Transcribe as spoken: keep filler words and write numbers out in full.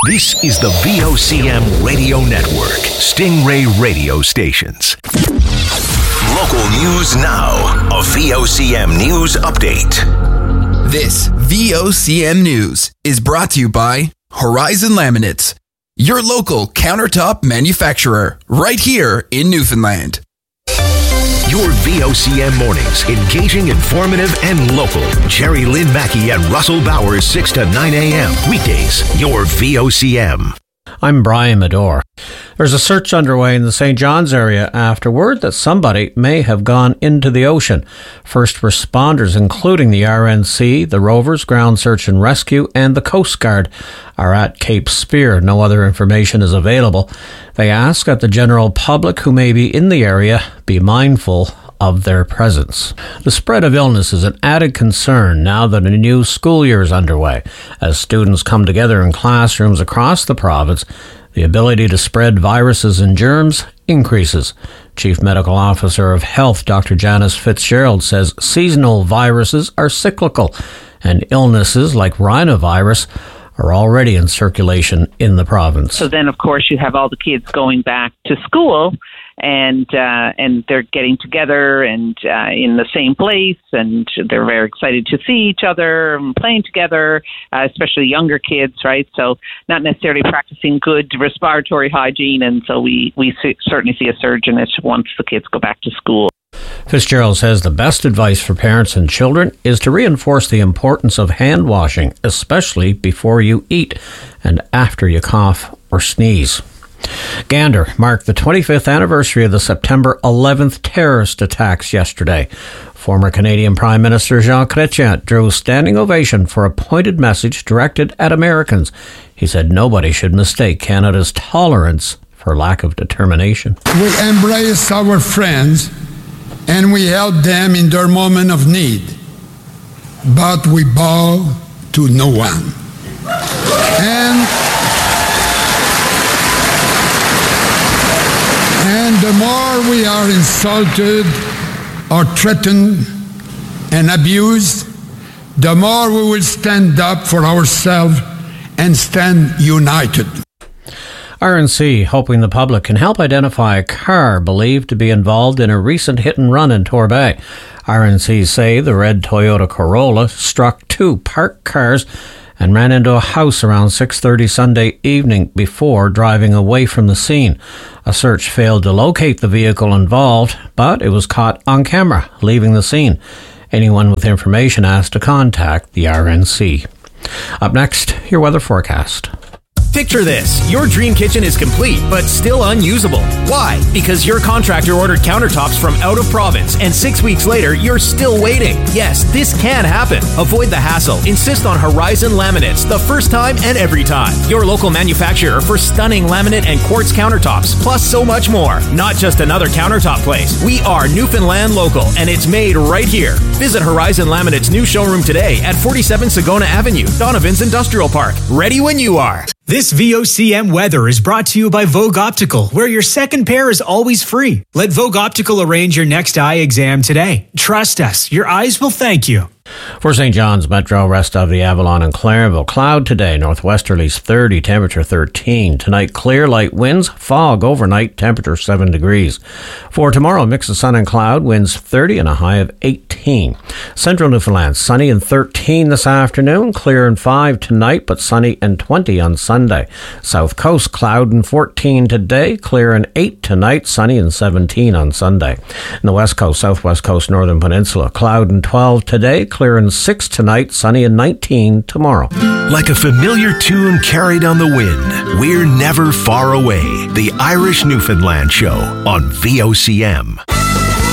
This is the V O C M Radio Network, Stingray Radio Stations. Local news now. A V O C M News Update. This V O C M News is brought to you by Horizon Laminates, your local countertop manufacturer, right here in Newfoundland. Your V O C M mornings, engaging, informative, and local. Jerry Lynn Mackey and Russell Bowers, six to nine a.m. Weekdays, your V O C M. I'm Brian Medore. There's a search underway in the Saint John's area after word that somebody may have gone into the ocean. First responders, including the R N C, the Rovers, Ground Search and Rescue, and the Coast Guard, are at Cape Spear. No other information is available. They ask that the general public who may be in the area be mindful of their presence. The spread of illness is an added concern now that a new school year is underway. As students come together in classrooms across the province, the ability to spread viruses and germs increases. Chief Medical Officer of Health, Doctor Janice Fitzgerald, says seasonal viruses are cyclical, and illnesses like rhinovirus are already in circulation in the province. So then, of course, you have all the kids going back to school, and uh, and they're getting together and uh, in the same place, and they're very excited to see each other and playing together, uh, especially younger kids, right? So not necessarily practicing good respiratory hygiene, and so we, we see, certainly see a surge in it once the kids go back to school. Fitzgerald says the best advice for parents and children is to reinforce the importance of hand washing, especially before you eat and after you cough or sneeze. Gander marked the twenty-fifth anniversary of the September eleventh terrorist attacks yesterday. Former Canadian Prime Minister Jean Chrétien drew standing ovation for a pointed message directed at Americans. He said nobody should mistake Canada's tolerance for lack of determination. We embrace our friends and we help them in their moment of need, but we bow to no one. And And the more we are insulted or threatened and abused, the more we will stand up for ourselves and stand united. R N C hoping the public can help identify a car believed to be involved in a recent hit and run in Torbay. R N C say the red Toyota Corolla struck two parked cars and ran into a house around six thirty Sunday evening before driving away from the scene. A search failed to locate the vehicle involved, but it was caught on camera leaving the scene. Anyone with information asked to contact the R N C. Up next, your weather forecast. Picture this. Your dream kitchen is complete, but still unusable. Why? Because your contractor ordered countertops from out of province, and six weeks later, you're still waiting. Yes, this can happen. Avoid the hassle. Insist on Horizon Laminates, the first time and every time. Your local manufacturer for stunning laminate and quartz countertops, plus so much more. Not just another countertop place. We are Newfoundland local, and it's made right here. Visit Horizon Laminates' new showroom today at forty-seven Sagona Avenue, Donovan's Industrial Park. Ready when you are. This V O C M weather is brought to you by Vogue Optical, where your second pair is always free. Let Vogue Optical arrange your next eye exam today. Trust us, your eyes will thank you. For Saint John's Metro, rest of the Avalon and Clarenville. Cloud today, northwesterlies thirty, temperature thirteen. Tonight, clear, light winds, fog overnight, temperature seven degrees. For tomorrow, mix of sun and cloud, winds thirty and a high of eighteen. Central Newfoundland, sunny and thirteen this afternoon, clear and five tonight, but sunny and twenty on Sunday. South Coast, cloud and fourteen today, clear and eight tonight, sunny and seventeen on Sunday. In the West Coast, Southwest Coast, Northern Peninsula, cloud and twelve today, clear and six tonight, sunny and nineteen tomorrow. Like a familiar tune carried on the wind, we're never far away. The Irish Newfoundland Show on V O C M.